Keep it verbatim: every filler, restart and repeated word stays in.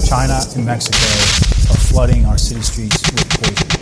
China and Mexico are flooding our city streets with poison.